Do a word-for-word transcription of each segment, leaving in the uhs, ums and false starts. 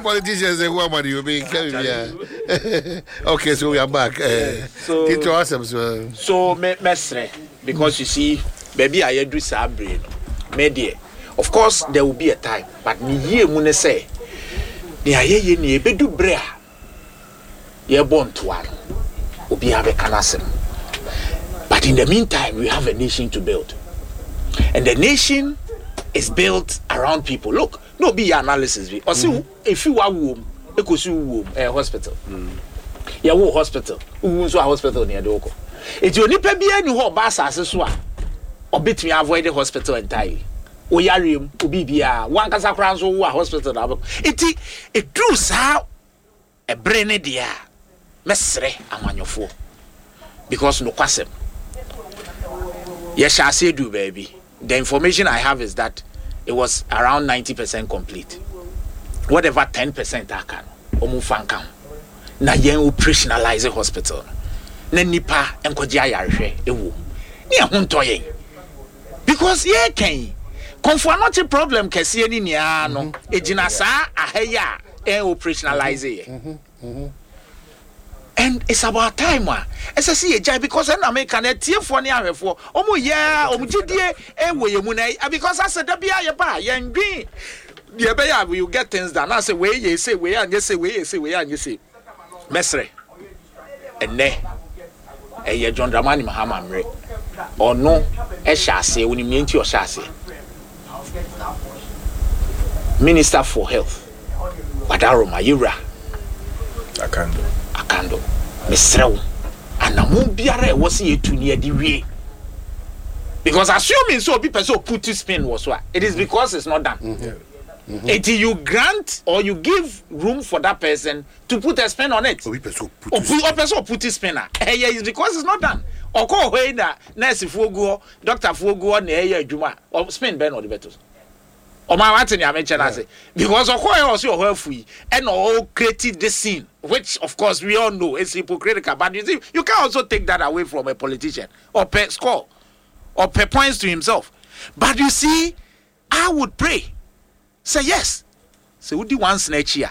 politicians say, "What money you be?" Okay, so we are back. Uh, so, Tito awesome. So, so me mesre because you see, baby, I do sabre, media. Of course, there will be a time, but me ye mune say, ni aye ye ni ebe du brea. Ye born to one, obi have a kanasem. But in the meantime, we have a nation to build, and the nation is built around people. Look, no be your analysis. Or see, if you are womb, you could see womb a hospital. Yeah, wo hospital. Who so a hospital near the oko. It you nipa bia ni ho ba asase so a obetumi avoid the hospital entirely. O yarem obi bia wan kasa kran so wo a hospital na. Iti it true sa e brene dia. Mesre amanyofo. Because no kwasem. Yes, shall say do baby. The information I have is that it was around ninety percent complete. Whatever ten percent I can, omu fankan. Na yen operationalize the hospital. Na nipa enkoje ayarhwe ewo. Ni ehunto yen. Because ye kan konfo not a problem kese ni nia no. Ejina saa aheya en operationalize ye. And it's about time one. As I see a jai because I'm making a tear for near for Omo yeah, Omjidie, and we mune because I said, Dabia, ya ba, yan green. Yeah, bear will get things done. I say, way, you say, way, and you say, way, you say, way, and you say, Mesre, and ne, a ye John Dramani Mahamamre, or no, a chasse when you mean to your chasse. Minister for Health, Badaro Mayura, I can't do. Akando mesrew anamu biara e wose yetu ne adiwie because assuming so be person put to spin was what it is because it's not done. Mm-hmm. Mm-hmm. Until you grant or you give room for that person to put a spin on it or person put a spinner eh it's because it's not done or call way na nurse fuogo doctor fuogo na eh adwuma or spin ben or the better. O ma wat ni amenche na say because okoye also your helpful and all created the scene which of course we all know is hypocritical but you see you can also take that away from a politician or per score or per points to himself but you see I would pray say yes say would the one snatch here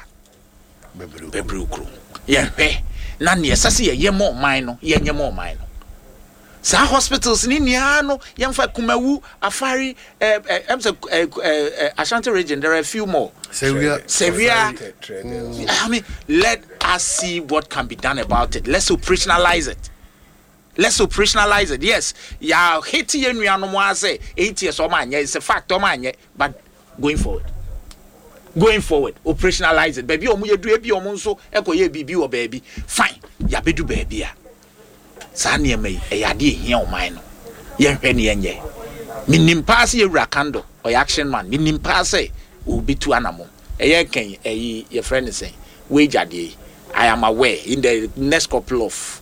bebru kru yeah eh na ne yesase ye more mine no ye nye more mine sa hospitals ni nia no yemfa Kumawu Afari eh em say Ashanti region there are a few more severe severe mm. I mean let us see what can be done about it. Let's operationalize it. Let's operationalize it. Yes, ya hiti yenua no mo say eight years o man it's a fact o man but going forward going forward operationalize it baby omo yedu ebi omo nso ekoye bibi o baby fine ya bedu baby a Sanya me a yadi here on mine. Yen penny and ye. Minim pass ye rakando or action man. Minim pass will be two animal. A yen can a your friend is saying, wage a day. I am aware in the next couple of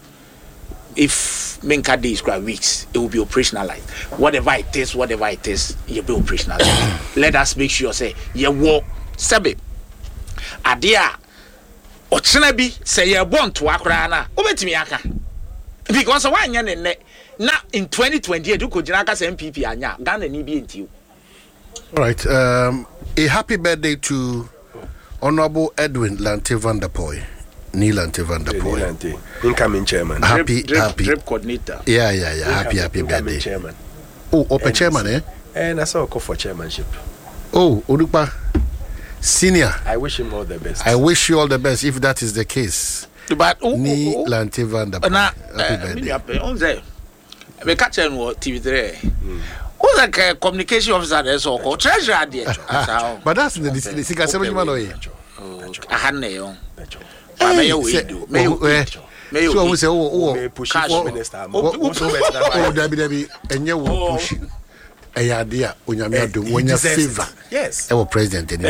if Menka days grab weeks, it will be operationalized. Whatever it is, whatever it is, you'll be operationalized. Let us make sure say ye walk sabe. Adia or Chinabi say you're born to Akrana. Obetimi aka. Because why na in twenty twenty you could jinaka M P P anya Ghana ni bi enti. All right, um a happy birthday to Honorable Edwin Lante van der Poy. Neil Lante van der Poy. Lante, incoming chairman. Happy drip, happy drip coordinator. Yeah, yeah, yeah. Happy happy birthday. Chairman. Oh, open chairman eh? And I saw a call for chairmanship. Oh, Odupa Senior. I wish him all the best. I wish you all the best if that is the case. But oh, Ni oh, oh. Lante van der Poy. Na happy birthday. On say we catch him on T V three. Who's like a communication officer there so called treasurer there. But that's the the Sika seven man oye. I had no. May we do. May we. May so we say oh oh push minister. Oh Debbie Debbie enye wo push. Eyadia onyame adom wonya favor. Yes. Our president in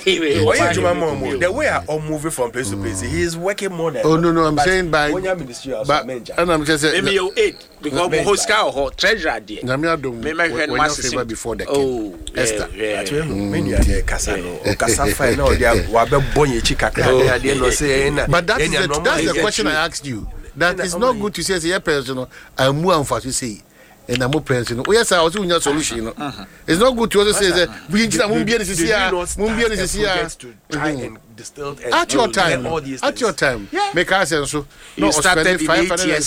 the way I all moving from place to place, he is working more than. Oh no no, I'm saying by. But and I'm just saying. Maybe you eight because we host or treasurer there. Onyame adom. Wonya favor before the king. Oh Esther. Yeah. Many are there Kasano. Kasafa no dia wa be bonye chikaka. They no say na. But that's the that's the question I asked you. That is not good to say as a person. I move and for to say. and I'm open. Oh yes, I was doing your solution. It's not good to also say that we need to move here. This is here. Move here. This is here. At your time, at your time, make us so. You started in eight years.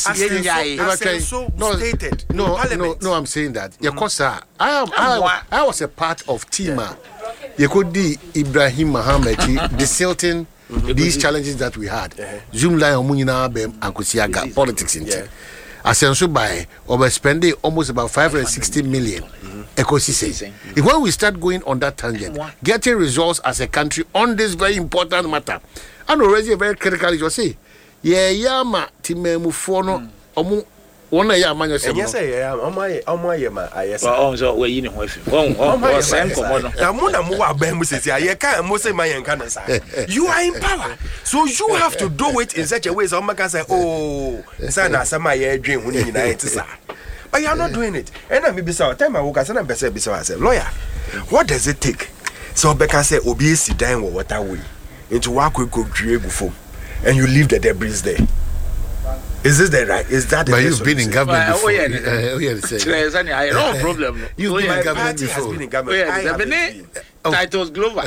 No, no, no, no. I'm saying that. Yeah, cause I am. I, I was a part of Tima. You could be Ibrahim Mohammed desilting these challenges that we had. Zoom line on Munina Bem and Kusiaga politics in it. Asenso by over spending almost about five hundred sixty million ecosystem. If when we start going on that tangent, getting results as a country on this very important matter, and already a very critical issue. Say, yeah, yama timemu fono omu one ya man yourself. Yes, I am. Oh my, oh my, ma. Yes. Oh, so we in with oh, oh, oh, same common. Now, Mona Mua Bemus, I can't most say my cancer. You are in power, so you have to do it in such a way. So I can say, oh, Sana, some my dream when you unite, but you are not doing it. And I may be so. Tell my work as an ambassador, besides a lawyer. What does it take? So Becca said, obese dying or what are we into what we could create before, and you leave the debris there. Is this the right? Is that the but you've been in government before? Oh yeah, oh yeah. No problem. You've been in government before. Been in government. Oh yeah, titles global.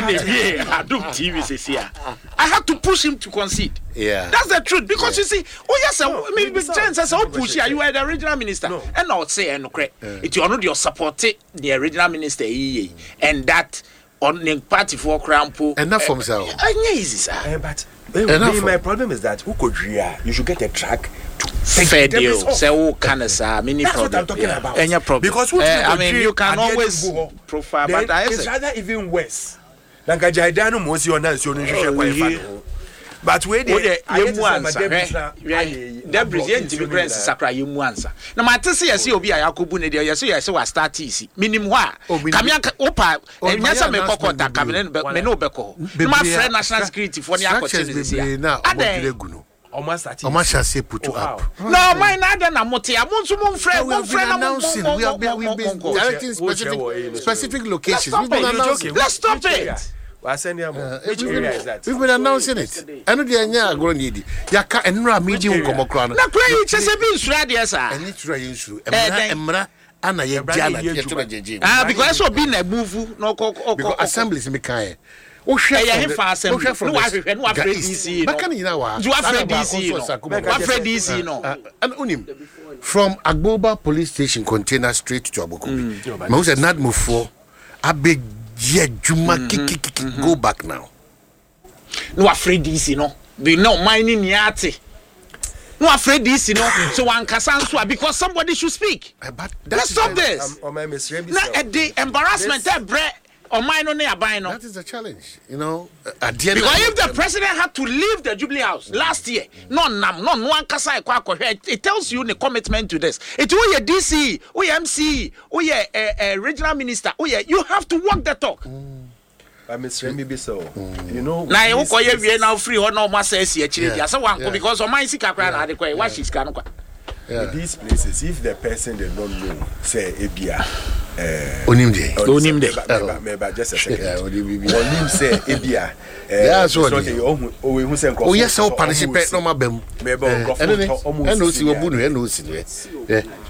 I do T V says here. I had to push him to concede. Yeah, that's the truth because you see, oh yes, no, maybe Chance says, "Oh push here, you are the original minister," no. and I would say, "No, correct. It you are not your supporting the original minister, and that on the party for Crampo." Enough from himself. Easy, sir. But Well, my problem is that who could you should get a track to fair deal. Say who can say many That's problem. what I'm talking yeah. about. Any problem? Because uh, I mean, you can always profile, but I it's rather even worse. Like a Jaidano Mosi on us, you but where they you answer. That brilliant immigrants sakra you answer. Now my tell say see obi ayakobu ne dey say say wa start easy. Minimum wa. Kamia opa enyasa me kokota kamene me no beko. My friend national security for ne akoche this year. Almost at almost put you up. No, mine other na mote. I'm so mon friend, mon friend announcing. We have been we've been directing specific specific locations. We've been announcing. Let's stop it. Uh, Which area is that? We've been announcing it. I know the anya agro need. Yaka enra medium komo kra no. Na kra yi chese bi nsura de sa. Eni tura yi nsuru. Emra emra ana ye jana ye tura jeje. Ah, because so be na move no ko because assemblies me kan. O hwe ya him fa assembly. No wa hwe no afre D C no. Baka ni na wa. You afre D C no. Afre D C no. And unim from Agboba police station container straight to Abokobi. Ma say nad mufo abeg yeah, Juma mm-hmm, mm-hmm. Go back now. No afraid this, you know. Be no mining yati. No afraid this, you know. So one can because somebody should speak. Uh, but let's stop this. Um, um, now, the embarrassment that bread or mine on their buying. That is a challenge, you know. At the end because if the um, president had to leave the Jubilee House last year, no, no, no, one kasa it tells you the commitment to this. It oh yeah D C, oh yeah M C, oh yeah uh, uh, regional minister, oh yeah, you have to walk the talk. Mm. I Mister Maybe so. Mm. You know. Now you call you now free or no more says here, yeah. So one because of my sick crowd the quay. Why she's can yeah. These places, if the person they don't know, say Ebia, uh, Onimde, Onimde, maybe just a second. Onim say Ebia. Yeah, so oh yes, so participate no mabem. Maybe I don't know. I know see what bunu. I know see. Yeah.